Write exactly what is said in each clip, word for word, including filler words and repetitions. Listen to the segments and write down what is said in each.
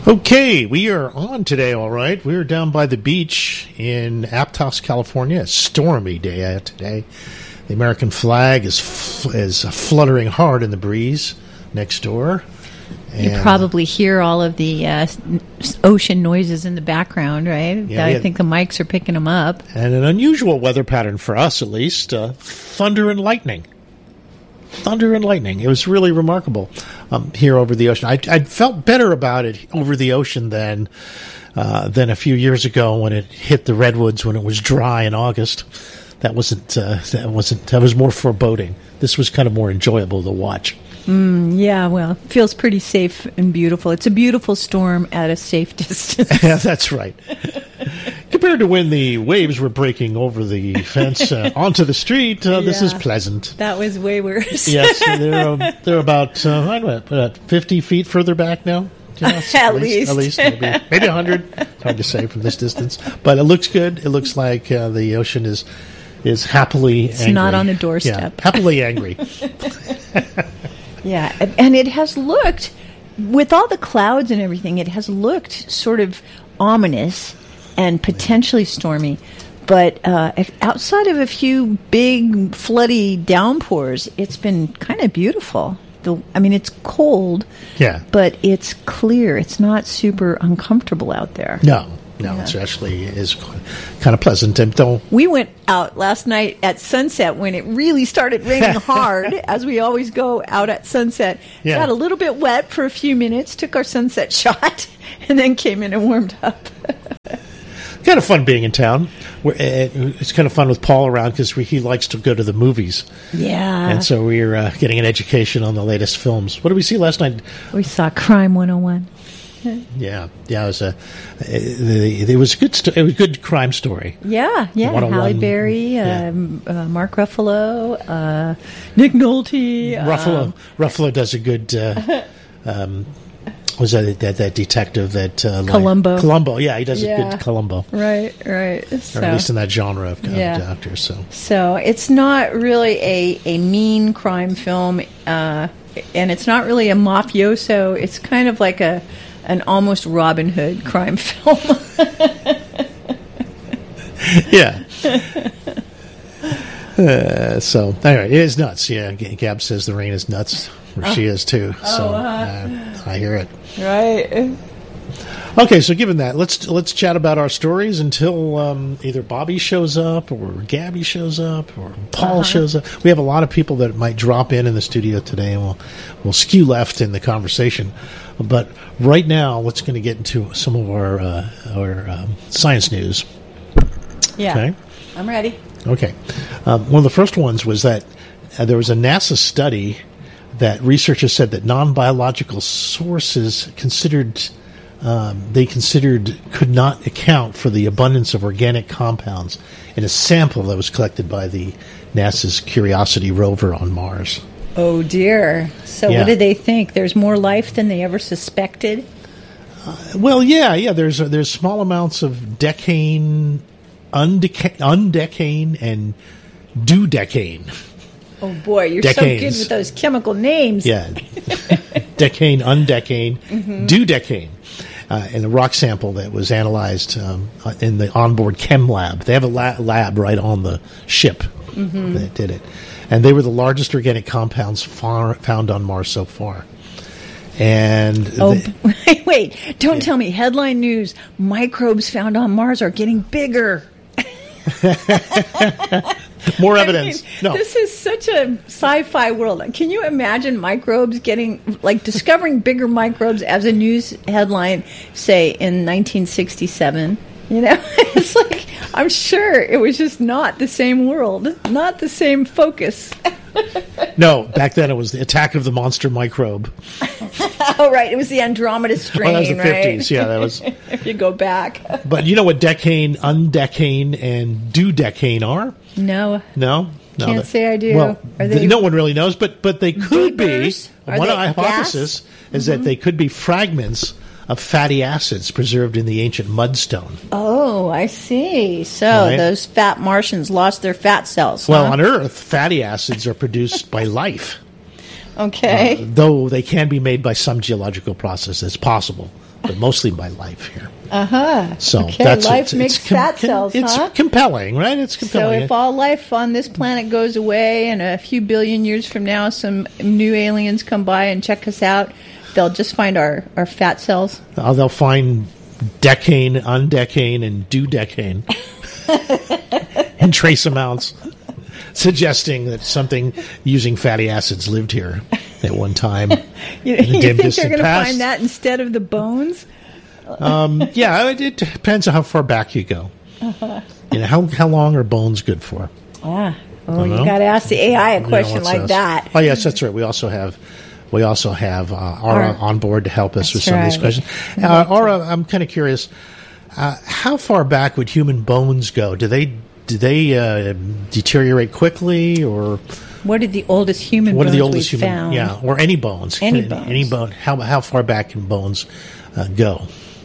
Okay, we are on today, all right. We are down by the beach in Aptos, California. A stormy day today. The American flag is f- is fluttering hard in the breeze next door. And you probably hear all of the uh, ocean noises in the background, right? Yeah, I yeah. think the mics are picking them up. And an unusual weather pattern for us, at least, uh, thunder and lightning. Thunder and lightning. It was really remarkable um, here over the ocean. I, I felt better about it over the ocean than uh, than a few years ago when it hit the redwoods when it was dry in August. That wasn't. Uh, that wasn't. That was more foreboding. This was kind of more enjoyable to watch. Mm, yeah, well, it feels pretty safe and beautiful. It's a beautiful storm at a safe distance. Yeah, that's right. Compared to when the waves were breaking over the fence uh, onto the street, uh, yeah, this is pleasant. That was way worse. Yes, they're, um, they're about, uh, I don't know, about fifty feet further back now. You know, at, at least. At least, maybe, maybe one hundred. It's hard to say from this distance. But it looks good. It looks like uh, the ocean is is happily it's angry. It's not on the doorstep. Yeah, happily angry. Yeah, and it has looked, with all the clouds and everything, it has looked sort of ominous and potentially stormy. But uh, outside of a few big, floody downpours, it's been kind of beautiful. The, I mean, it's cold, yeah, but it's clear. It's not super uncomfortable out there. No. No, yeah. It actually is kind of pleasant. And don't we went out last night at sunset when it really started raining hard, as we always go out at sunset. Yeah. Got a little bit wet for a few minutes, took our sunset shot, and then came in and warmed up. Kind of fun being in town. We're, it's kind of fun with Paul around because he likes to go to the movies. Yeah. And so we're uh, getting an education on the latest films. What did we see last night? We saw Crime one oh one. Yeah, yeah, it was a it, it was a good sto- it was a good crime story. Yeah, yeah, Halle Berry, yeah. um, uh, Mark Ruffalo, uh, Nick Nolte. Ruffalo, um, Ruffalo does a good. Uh, um, was that, that that detective that uh, Columbo? Like, Columbo, yeah, he does yeah. a good Columbo. Right, right. So, or at least in that genre of, yeah. of actors. So, so it's not really a a mean crime film, uh, and it's not really a mafioso. It's kind of like a an almost Robin Hood crime film. Yeah. Uh, so, anyway, it is nuts. Yeah, Gab says the rain is nuts. Or oh. She is, too. So, oh, uh, uh, I hear it. Right. Okay, so given that, let's let's chat about our stories until um, either Bobby shows up or Gabby shows up or Paul uh-huh. shows up. We have a lot of people that might drop in in the studio today, and we'll, we'll skew left in the conversation. But right now, let's going to get into some of our uh, our um, science news. Yeah, okay? I'm ready. Okay. Um, one of the first ones was that uh, there was a NASA study that researchers said that non-biological sources considered um, they considered could not account for the abundance of organic compounds in a sample that was collected by the NASA's Curiosity rover on Mars. Oh, dear. So yeah. What did they think? There's more life than they ever suspected? Uh, well, yeah, yeah. There's uh, there's small amounts of decane, undeca- undecane, and dodecane. Oh, boy, you're Decanes. so good with those chemical names. Yeah. Decane, undecane, mm-hmm. dodecane. Uh, in a rock sample that was analyzed um, in the onboard chem lab. They have a la- lab right on the ship mm-hmm. that did it. And they were the largest organic compounds far, found on Mars so far. And oh, they, wait, wait. Don't yeah. tell me. Headline news, microbes found on Mars are getting bigger. More evidence. I mean, no. This is such a sci-fi world. Can you imagine microbes getting, like, discovering bigger microbes as a news headline, say, in nineteen sixty-seven? You know, it's like, I'm sure it was just not the same world, not the same focus. No, back then it was the attack of the monster microbe. Oh, right. It was the Andromeda strain, oh, that was the right? fifties. Yeah, that was. If you go back. But you know what decane, undecane, and dodecane are? No. No? No, Can't that, say I do. Well, Are they no one really knows, but but they could vapors? be. Are One they hypothesis gas? is mm-hmm. that they could be fragments of fatty acids preserved in the ancient mudstone. Oh, I see. So right? Those fat Martians lost their fat cells. Well, huh? on Earth, fatty acids are produced by life. Okay. Uh, though they can be made by some geological process. It's possible, but mostly by life here. Uh-huh. So okay, that's life it's, makes it's com- fat cells, It's huh? compelling, right? It's So compelling. if all life on this planet goes away and a few billion years from now some new aliens come by and check us out, they'll just find our, our fat cells? Uh, they'll find decane, undecane, and dodecane in trace amounts, suggesting that something using fatty acids lived here at one time. You, in the you dim think distant they're going to past. find that instead of the bones? Um, yeah, it, it depends on how far back you go. Uh-huh. You know, how how long are bones good for? Ah, oh, you know. got to ask the A I a You know, question what's like this? that. Oh, yes, that's right. We also have we also have uh, Aura Aura. on board to help us with That's some of these right. questions. Uh, Aura, I'm kind of curious. Uh, how far back would human bones go? Do they do they uh, deteriorate quickly, or What are the oldest human what are bones the oldest we've human? found? Yeah, or any bones? Any Can- bones. Any bone? How how far back can bones uh, go?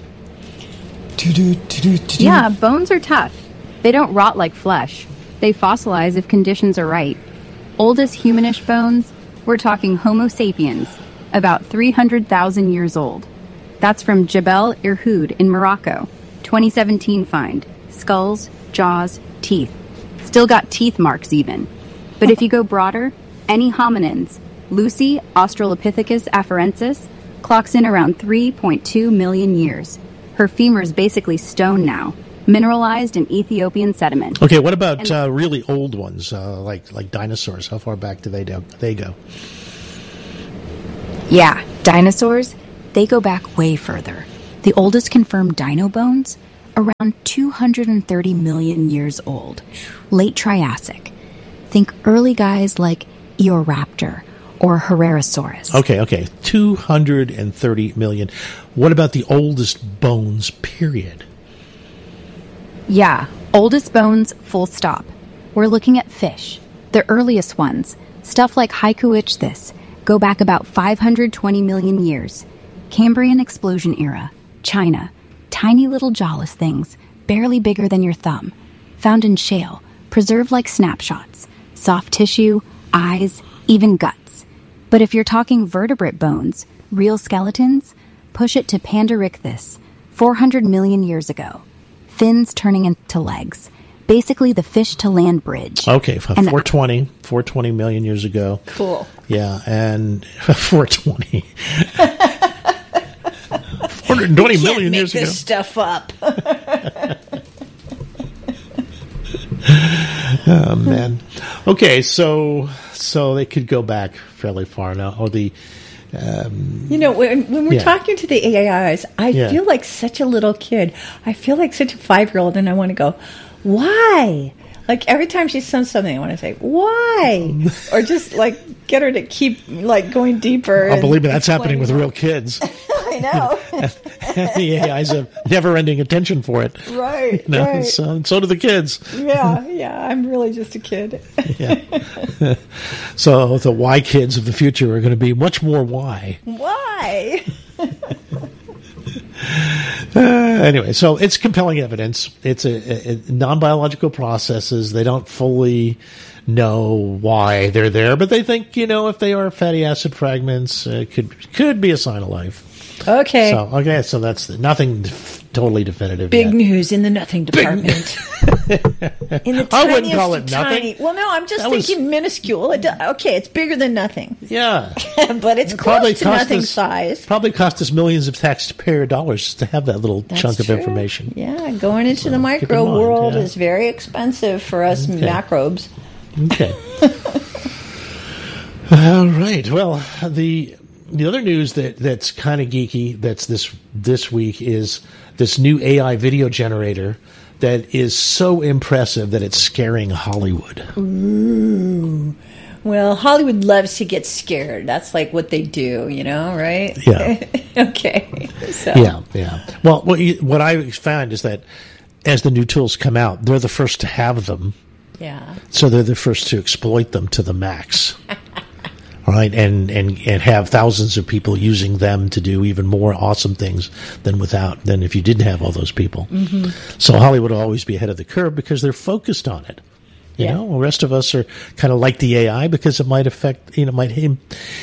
Yeah, bones are tough. They don't rot like flesh. They fossilize if conditions are right. Oldest humanish bones, we're talking Homo sapiens, about three hundred thousand years old. That's from Jebel Irhoud in Morocco. twenty seventeen find. Skulls, jaws, teeth. Still got teeth marks even. But if you go broader, any hominins, Lucy Australopithecus afarensis, clocks in around three point two million years. Her femur's basically stone now, mineralized in Ethiopian sediment. Okay, what about And- uh, really old ones, uh, like like dinosaurs? How far back do they do, they go? Yeah, dinosaurs, they go back way further. The oldest confirmed dino bones, around two hundred thirty million years old. Late Triassic. Think early guys like Eoraptor or Herrerasaurus. Okay, okay, two hundred thirty million. What about the oldest bones, period? Yeah, oldest bones, full stop. We're looking at fish. The earliest ones, stuff like Haikuichthys, go back about five hundred twenty million years. Cambrian explosion era, China. Tiny little jawless things, barely bigger than your thumb. Found in shale, preserved like snapshots. Soft tissue, eyes, even guts. But if you're talking vertebrate bones, real skeletons, push it to Pandoricthys, four hundred million years ago. Fins turning into legs. Basically the fish to land bridge. Okay, f- And- four twenty, four twenty million years ago. Cool. Yeah, and four twenty. four hundred twenty Can't million make years this ago. stuff up. Oh man. Okay, so so they could go back fairly far now. Or the You know, when, when we're Yeah. talking to the A Is, I Yeah. feel like such a little kid. I feel like such a five-year-old, and I want to go, why? Like every time she says something, I want to say, why? Or just like get her to keep like going deeper. I and believe me, that's happening with explaining real kids. I know. The A Is have never-ending attention for it. Right, You know, right. so, so do the kids. Yeah, yeah. I'm really just a kid. Yeah. So the Y kids of the future are going to be much more Y. Why? Uh, anyway, so it's compelling evidence. It's a, a, a non-biological processes. They don't fully know why they're there, but they think, you know, if they are fatty acid fragments, uh, it could could be a sign of life. Okay. So okay, so that's the, nothing def- totally definitive. Big yet. news in the nothing department. in the I wouldn't tiniest call it of nothing. tiny- Well, no, I'm just That was- thinking minuscule. It, do- okay, it's bigger than nothing, Yeah, but it's It probably close to cost nothing us- size. probably cost us millions of taxpayer dollars just to have that little That's chunk of true. information. Yeah, going into the keep in micro mind, world yeah. is very expensive for us Okay. macrobes. Okay. All right. Well, the the other news that, that's kind of geeky that's this this week is this new A I video generator that is so impressive that it's scaring Hollywood. Well, Hollywood loves to get scared. That's like what they do, you know, right? Yeah. Okay. So. Yeah, yeah. Well, what you, what I found is that as the new tools come out, they're the first to have them, Yeah. so they're the first to exploit them to the max. Right, and, and and have thousands of people using them to do even more awesome things than without than if you didn't have all those people. Mm-hmm. So Hollywood will always be ahead of the curve because they're focused on it. You Yeah. know, the rest of us are kind of like the A I because it might affect, you know, might im-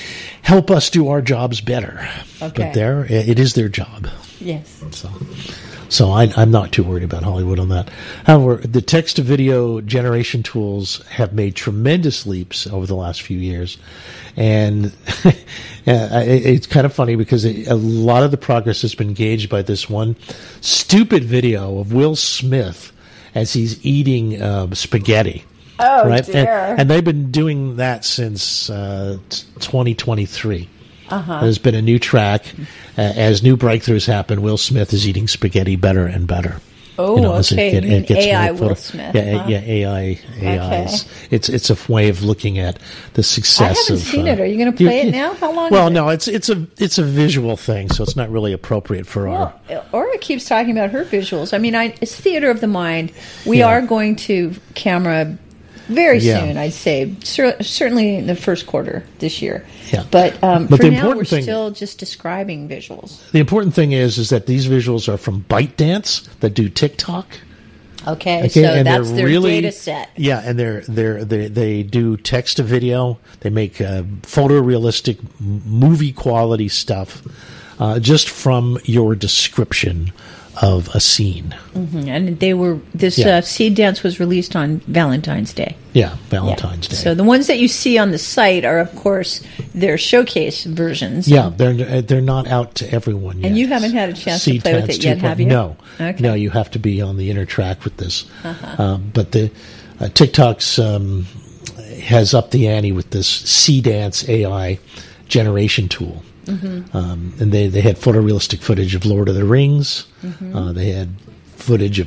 help us do our jobs better. Okay. But there, it is their job. Yes. So, so I, I'm not too worried about Hollywood on that. However, the text-to-video generation tools have made tremendous leaps over the last few years. And it's kind of funny because a lot of the progress has been gauged by this one stupid video of Will Smith as he's eating uh, spaghetti. Oh, right? dear. And, and they've been doing that since uh, twenty twenty-three. Uh-huh. There's been a new track. Uh, as new breakthroughs happen, Will Smith is eating spaghetti better and better. Oh, you know, as okay. It, it, it gets A I more Will photo- Smith. Yeah, huh? yeah, A I, A I. Okay. It's it's a f- way of looking at the I success haven't of. seen uh, it. Are you going to play it now? How long? Well, is it? no, it's it's a it's a visual thing, so it's not really appropriate for our. Well, Aura keeps talking about her visuals. I mean, I, it's theater of the mind. We Yeah. are going to camera very Yeah. soon, I'd say. Cer- certainly in the first quarter this year. Yeah. But, um, But for the now, we're important thing- still just describing visuals. The important thing is is that these visuals are from ByteDance that do TikTok. Okay, Okay, so and that's they're their really, data set. Yeah, and they're they're they they do text to video. They make uh, photorealistic m- movie quality stuff uh, just from your description of a scene. Mhm. And they were this Yeah. uh, Seed Dance was released on Valentine's Day. Yeah, Yeah. Valentine's Day. So the ones that you see on the site are, of course, their showcase versions. yeah, they're they're not out to everyone yet. And you haven't had a chance to Seed play with Dance it yet, two point- have you? No, Okay. no. You have to be on the inner track with this. Uh-huh. Um, but the uh, TikTok's um, has upped the ante with this Seed Dance A I generation tool. Mm-hmm. Um, and they, they had photorealistic footage of Lord of the Rings. Mm-hmm. Uh, they had footage of